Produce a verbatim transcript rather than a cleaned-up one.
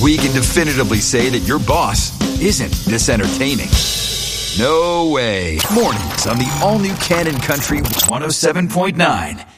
we can definitively say that your boss isn't this entertaining. No way. Mornings on the all-new Cannon Country one oh seven point nine.